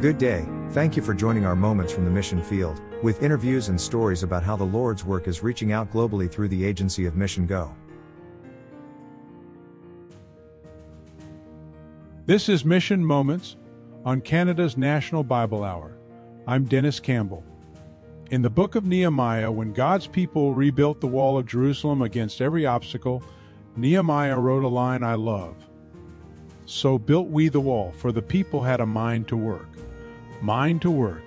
Good day, thank you for joining our Moments from the Mission Field, with interviews and stories about how the Lord's work is reaching out globally through the agency of Mission Go. This is Mission Moments on Canada's National Bible Hour. I'm Dennis Campbell. In the book of Nehemiah, when God's people rebuilt the wall of Jerusalem against every obstacle, Nehemiah wrote a line I love. So built we the wall, for the people had a mind to work. Mind to work.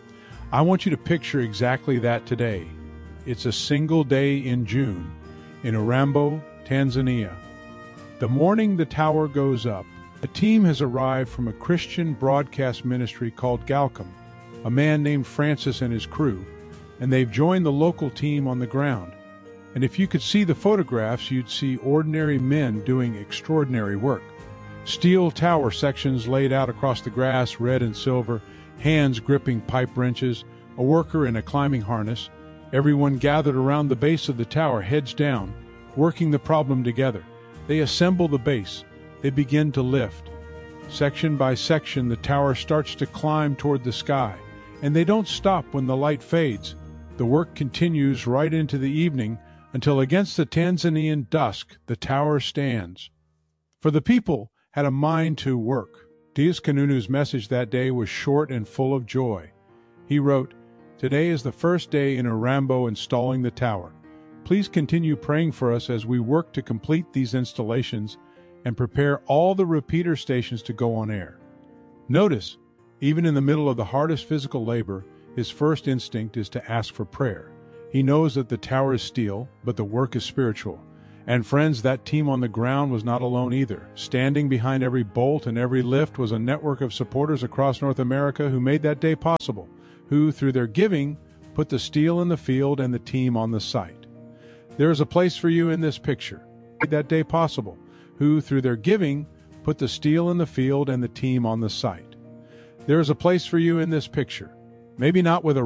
I want you to picture exactly that today. It's a single day in June, in Urambo, Tanzania. The morning the tower goes up, a team has arrived from a Christian broadcast ministry called Galcom, a man named Francis and his crew, and they've joined the local team on the ground. And if you could see the photographs, you'd see ordinary men doing extraordinary work. Steel tower sections laid out across the grass, red and silver, hands gripping pipe wrenches, a worker in a climbing harness, everyone gathered around the base of the tower, heads down, working the problem together. They assemble the base. They begin to lift. Section by section, the tower starts to climb toward the sky, and they don't stop when the light fades. The work continues right into the evening until against the Tanzanian dusk, the tower stands. For the people had a mind to work. D.S. Kanunu's message that day was short and full of joy. He wrote, "Today is the first day in Urambo installing the tower. Please continue praying for us as we work to complete these installations and prepare all the repeater stations to go on air." Notice, even in the middle of the hardest physical labor, his first instinct is to ask for prayer. He knows that the tower is steel, but the work is spiritual. And friends, that team on the ground was not alone either. Standing behind every bolt and every lift was a network of supporters across North America who made that day possible, who, through their giving, put the steel in the field and the team on the site. There is a place for you in this picture. Made that day possible, who, through their giving, put the steel in the field and the team on the site. There is a place for you in this picture. Maybe not with a